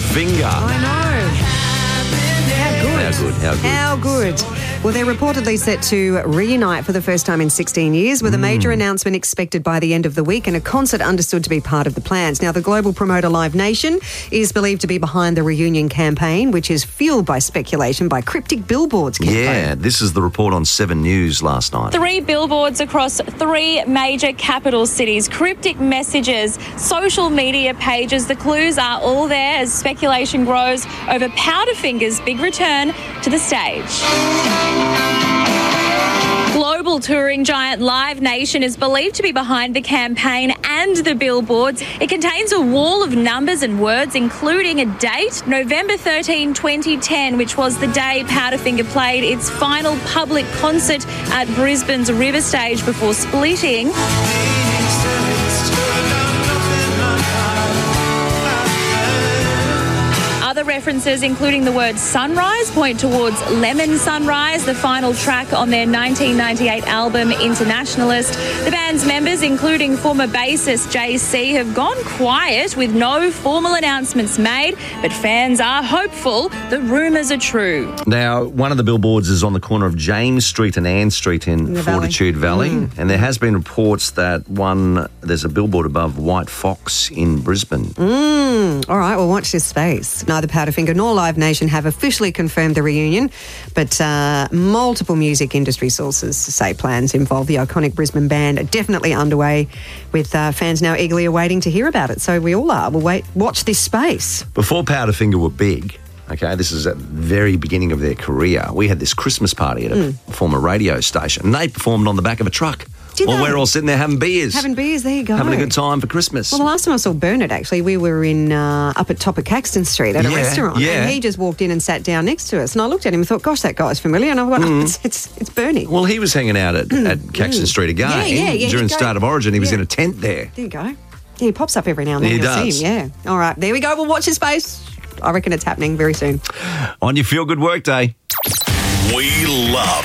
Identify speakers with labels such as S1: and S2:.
S1: Powderfinger.
S2: I know. How good. Well, they're reportedly set to reunite for the first time in 16 years with a major announcement expected by the end of the week and a concert understood to be part of the plans. Now, the global promoter Live Nation is believed to be behind the reunion campaign, which is fueled by speculation by cryptic billboards.
S1: Yeah, this is the report on 7 News last night.
S3: 3 billboards across 3 major capital cities, cryptic messages, social media pages. The clues are all there as speculation grows over Powderfinger's big return to the stage. Global touring giant Live Nation is believed to be behind the campaign and the billboards. It contains a wall of numbers and words, including a date, November 13, 2010, which was the day Powderfinger played its final public concert at Brisbane's River Stage before splitting. Other references, including the word sunrise, point towards Lemon Sunrise, the final track on their 1998 album Internationalist. The band's members, including former bassist JC, have gone quiet with no formal announcements made, but fans are hopeful the rumours are true.
S1: Now, one of the billboards is on the corner of James Street and Ann Street in Fortitude Valley. And there has been reports that there's a billboard above White Fox in Brisbane.
S2: All right, well, watch this space. Neither Powderfinger nor Live Nation have officially confirmed the reunion, but multiple music industry sources say plans involve the iconic Brisbane band are definitely underway, with fans now eagerly awaiting to hear about it. So we all are. We'll watch this space.
S1: Before Powderfinger were big, okay, this is at the very beginning of their career, we had this Christmas party at a former radio station, and they performed on the back of a truck. We're all sitting there having beers.
S2: Having beers, there you go.
S1: Having a good time for Christmas.
S2: Well, the last time I saw Bernard, actually, we were up at top of Caxton Street at a restaurant.
S1: Yeah.
S2: And he just walked in and sat down next to us. And I looked at him and thought, gosh, that guy's familiar. And I went, it's Bernie.
S1: Well, he was hanging out at Caxton Street again.
S2: Yeah,
S1: during Start of Origin. He was in a tent there.
S2: There you go. Yeah, he pops up every now and then.
S1: He
S2: You'll
S1: does.
S2: see him, yeah. All right, there we go. We'll watch his space. I reckon it's happening very soon.
S1: On your feel-good work day.
S4: We love